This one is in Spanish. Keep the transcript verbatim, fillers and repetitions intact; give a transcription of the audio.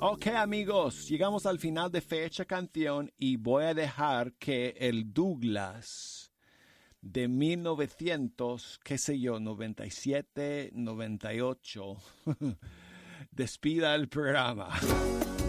Ok, amigos, llegamos al final de Fecha Canción y voy a dejar que el Douglas de mil novecientos, qué sé yo, noventa y siete, noventa y ocho, despida el programa.